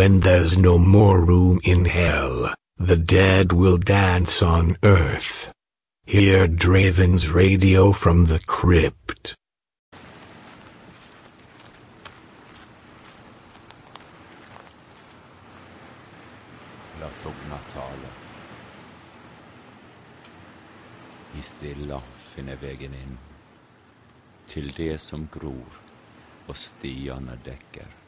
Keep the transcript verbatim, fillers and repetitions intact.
When there's no more room in hell, the dead will dance on earth. Hear Draven's radio from the crypt. La tugna tale. I stilla finner vägen in till det som gror och stiarna däcker.